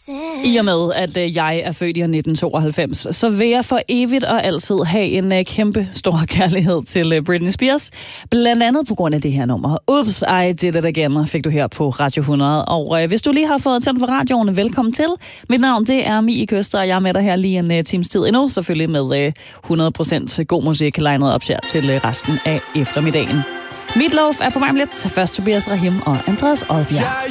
I og med, at jeg er født i 1992, så vil jeg for evigt og altid have en kæmpe stor kærlighed til Britney Spears. Blandt andet på grund af det her nummer. Oops, I Did It Again fik du her på Radio 100. Og hvis du lige har fået tændt for radioen, velkommen til. Mit navn det er Mie Køster, og jeg er med dig her lige en times tid endnu. Selvfølgelig med 100% god musik legnet op til resten af eftermiddagen. Meatloaf er på vej om lidt. Først Tobias Rahim og Andreas Odbjerg.